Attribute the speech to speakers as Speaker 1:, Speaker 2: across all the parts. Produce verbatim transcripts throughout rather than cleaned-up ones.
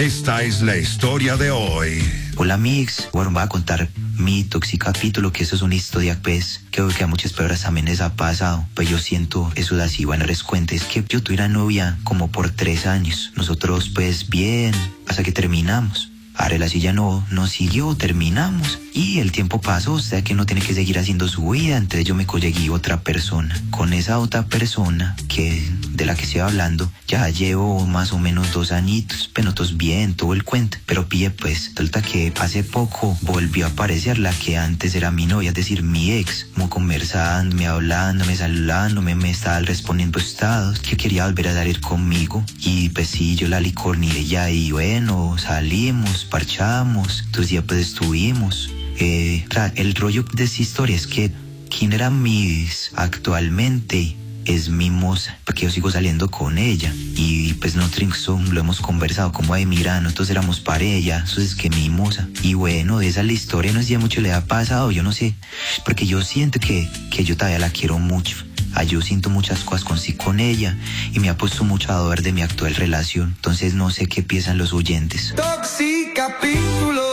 Speaker 1: Esta es la historia de hoy.
Speaker 2: Hola mix, bueno, voy a contar mi toxicapítulo, que eso es una historia pues que, que a muchas personas también les ha pasado, pues yo siento eso de así. Bueno, les cuento, es que yo tuve una novia como por tres años, nosotros pues bien, hasta que terminamos. Ahora la silla no, no siguió, terminamos y el tiempo pasó, o sea que no tiene que seguir haciendo su vida, entonces yo me conseguí otra persona. Con esa otra persona que de la que estoy hablando ya llevo más o menos dos añitos, pero nosotros bien, todo el cuento, pero pille pues, resulta que hace poco volvió a aparecer la que antes era mi novia, es decir, mi ex, como conversándome, hablándome, saludándome, me estaba respondiendo estados, que quería volver a salir conmigo y pues sí, yo la licorné ella y bueno, salimos, parchamos, entonces ya pues estuvimos. Eh, el rollo de esta historia es que quien era mis actualmente es mi moza, porque yo sigo saliendo con ella y pues nosotros lo hemos conversado como de mira, nosotros éramos pareja, eso es que mi moza. Y bueno, de esa la historia, no sé si a mucho le ha pasado, yo no sé, porque yo siento que, que yo todavía la quiero mucho. Ah, yo siento muchas cosas con sí con ella y me ha puesto mucho a dudar de mi actual relación, entonces no sé qué piensan los oyentes.
Speaker 3: Toxicapítulo.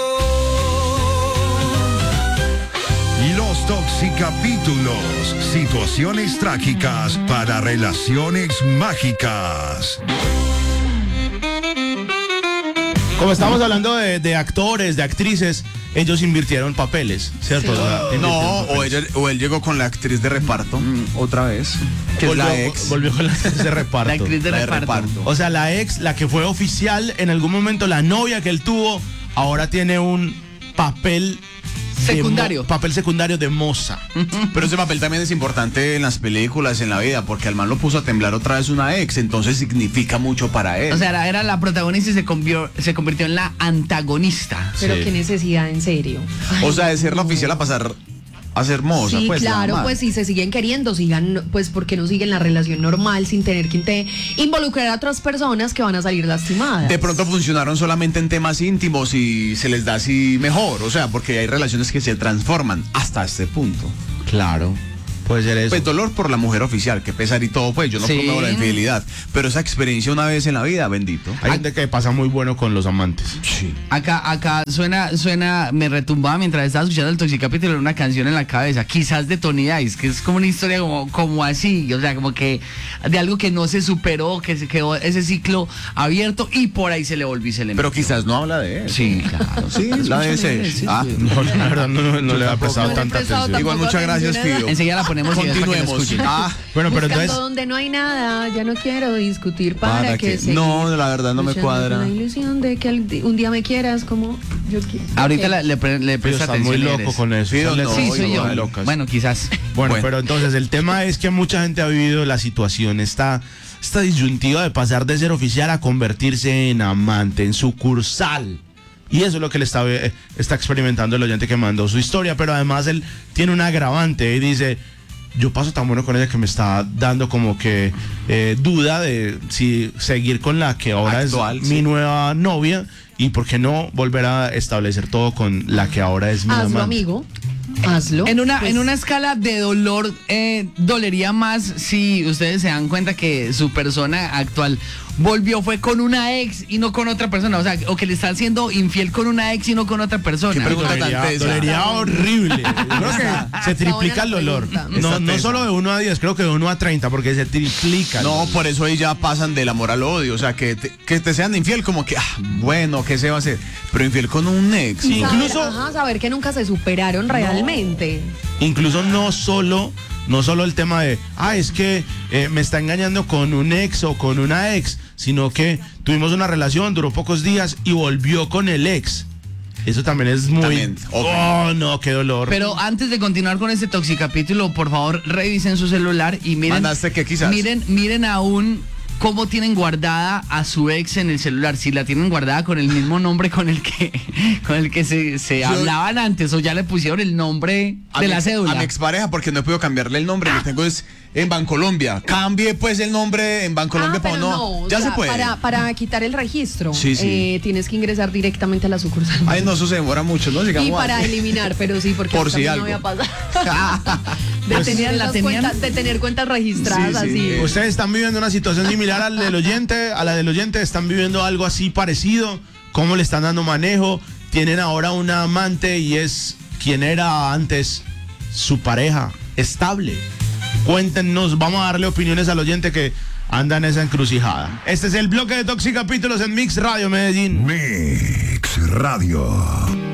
Speaker 1: Los toxicapítulos, situaciones trágicas para relaciones mágicas.
Speaker 4: Como estamos hablando de, de actores, de actrices, ellos invirtieron papeles, ¿cierto?
Speaker 5: Sí.
Speaker 4: O sea,
Speaker 5: no,
Speaker 4: papeles.
Speaker 5: o, ella, o él llegó con la actriz de reparto, mm, otra vez, que
Speaker 4: volvió,
Speaker 5: es la ex.
Speaker 4: Volvió con la actriz de reparto.
Speaker 6: La actriz de
Speaker 5: La de
Speaker 6: reparto.
Speaker 5: reparto.
Speaker 4: O sea, la ex, la que fue oficial, en algún momento la novia que él tuvo, ahora tiene un papel
Speaker 6: secundario.
Speaker 4: Mo, papel secundario de moza.
Speaker 5: Pero ese papel también es importante en las películas, en la vida, porque al man lo puso a temblar otra vez una ex, entonces significa mucho para él.
Speaker 6: O sea, era, era la protagonista y se convirtió, se convirtió en la antagonista.
Speaker 7: Pero
Speaker 4: Sí.
Speaker 7: qué necesidad, en serio.
Speaker 5: O sea, de ser la oficial a pasar a ser moza,
Speaker 7: Sí,
Speaker 5: pues.
Speaker 7: claro,
Speaker 5: nada más.
Speaker 7: pues si se siguen queriendo, sigan, pues porque no siguen la relación normal sin tener que inte- involucrar a otras personas que van a salir lastimadas.
Speaker 5: De pronto funcionaron solamente en temas íntimos y se les da así mejor, o sea, porque hay relaciones que se transforman hasta este punto.
Speaker 4: Claro. Puede ser eso.
Speaker 5: Pues dolor por la mujer oficial, que pesar y todo, pues yo no
Speaker 6: Sí.
Speaker 5: promuevo la infidelidad, pero esa experiencia una vez en la vida, bendito.
Speaker 4: Hay gente que pasa muy bueno con los amantes.
Speaker 5: Sí.
Speaker 6: Acá, acá suena, suena, me retumbaba mientras estaba escuchando el Toxicapítulo una canción en la cabeza, quizás de Tony Dice, que es como una historia como, como así, o sea, como que de algo que no se superó, que se quedó ese ciclo abierto y por ahí se le volvió y se le
Speaker 5: Pero
Speaker 6: metió.
Speaker 5: quizás no habla de eso.
Speaker 6: Sí, claro.
Speaker 5: Sí, la de ese.
Speaker 6: Sí,
Speaker 5: Ah,
Speaker 6: sí.
Speaker 4: No, la verdad no, no, no le ha prestado
Speaker 7: No le he
Speaker 4: tanta
Speaker 7: prestado
Speaker 4: atención.
Speaker 5: igual
Speaker 7: tampoco
Speaker 5: muchas gracias,
Speaker 7: atención a-
Speaker 5: Fido.
Speaker 6: Enseguida la ponemos y es para que la
Speaker 5: Continuemos.
Speaker 6: escuchen.
Speaker 5: Ah,
Speaker 4: Bueno, pero
Speaker 7: Buscando
Speaker 4: entonces,
Speaker 7: donde no hay nada, ya no quiero discutir para,
Speaker 5: ¿Para
Speaker 7: que
Speaker 5: qué?
Speaker 7: seguir
Speaker 5: No, la verdad no me
Speaker 7: luchando
Speaker 5: cuadra.
Speaker 7: con la ilusión de que al- un día me quieras como yo quiero.
Speaker 6: Ahorita
Speaker 7: Ok.
Speaker 6: la- le, pre- le
Speaker 4: Fido
Speaker 6: presta
Speaker 4: está
Speaker 6: atención.
Speaker 4: muy loco
Speaker 6: eres.
Speaker 4: con eso.
Speaker 5: Fido
Speaker 4: Esas
Speaker 5: no,
Speaker 4: letras
Speaker 6: Sí,
Speaker 4: son
Speaker 6: soy yo.
Speaker 4: muy locas.
Speaker 6: Bueno, quizás.
Speaker 4: Bueno,
Speaker 5: Bueno.
Speaker 4: pero entonces el tema es que mucha gente ha vivido la situación, esta, esta disyuntiva de pasar de ser oficial a convertirse en amante, en sucursal. Y eso es lo que le está, eh, está experimentando el oyente que mandó su historia, pero además él tiene un agravante y dice, yo paso tan bueno con ella que me está dando como que eh, duda de si seguir con la que ahora
Speaker 5: Actual,
Speaker 4: es
Speaker 5: sí.
Speaker 4: mi nueva novia y por qué no volver a establecer todo con la que ahora es mi
Speaker 7: Hazlo,
Speaker 4: amante.
Speaker 7: amigo. Hazlo.
Speaker 6: En una,
Speaker 7: Pues,
Speaker 6: en una escala de dolor, eh, dolería más si ustedes se dan cuenta que su persona actual volvió, fue con una ex y no con otra persona. O sea, o que le está haciendo infiel con una ex y no con otra persona.
Speaker 5: ¿Qué pregunta tan
Speaker 4: Dolería,
Speaker 5: tesa?
Speaker 4: dolería horrible. Creo que se triplica el
Speaker 7: buena la
Speaker 4: dolor.
Speaker 7: pregunta.
Speaker 4: No,
Speaker 5: Está
Speaker 4: no
Speaker 5: tesa.
Speaker 4: solo de uno a diez, creo que de uno a treinta, porque se triplica. el
Speaker 5: No,
Speaker 4: dolor.
Speaker 5: por eso ahí ya pasan del amor al odio, o sea, que te, que te sean infiel como que, ah, bueno, ¿qué se va a hacer? Pero infiel con un ex.
Speaker 7: saber,
Speaker 4: incluso-
Speaker 7: ajá, saber que nunca se superaron realmente.
Speaker 4: Incluso no solo, no solo el tema de, ah, es que eh, me está engañando con un ex o con una ex, sino que tuvimos una relación, duró pocos días y volvió con el ex. Eso también es muy...
Speaker 5: También, obvio.
Speaker 4: Oh, no, qué dolor.
Speaker 6: Pero antes de continuar con este Toxicapítulo, por favor, revisen su celular y miren.
Speaker 5: ¿Mandaste qué, quizás?
Speaker 6: Miren, miren aún cómo tienen guardada a su ex en el celular. Si la tienen guardada con el mismo nombre con el que, con el que se, se
Speaker 5: Yo-
Speaker 6: hablaban antes, o ya le pusieron el nombre
Speaker 5: A
Speaker 6: de
Speaker 5: mi
Speaker 6: la
Speaker 5: ex-
Speaker 6: cédula.
Speaker 5: A mi expareja, porque no he podido cambiarle el nombre, lo tengo es en Bancolombia. Cambie pues el nombre en Bancolombia
Speaker 7: Ah,
Speaker 5: para
Speaker 7: pero
Speaker 5: no.
Speaker 7: no, o
Speaker 5: Ya
Speaker 7: sea,
Speaker 5: se puede.
Speaker 7: Para, para quitar el registro,
Speaker 5: Sí, sí.
Speaker 7: eh, tienes que ingresar directamente a la sucursal.
Speaker 5: Ay, no, eso se demora mucho, ¿no? Digamos
Speaker 7: Y para
Speaker 5: así.
Speaker 7: eliminar, pero sí, porque
Speaker 5: Por
Speaker 7: a mí
Speaker 5: si
Speaker 7: no
Speaker 5: algo.
Speaker 7: había pasado. De,
Speaker 6: Pues-
Speaker 7: tener,
Speaker 6: ¿La
Speaker 7: esas
Speaker 6: tenían?
Speaker 7: cuentas- de tener cuentas registradas
Speaker 5: Sí, sí.
Speaker 7: así.
Speaker 4: Ustedes están viviendo una situación similar a la del oyente, a la del oyente, están viviendo algo así parecido, cómo le están dando manejo, tienen ahora una amante y es quien era antes su pareja estable. Cuéntenos, vamos a darle opiniones al oyente que anda en esa encrucijada. Este es el bloque de Toxicapítulos en Mix Radio Medellín.
Speaker 1: Mix Radio.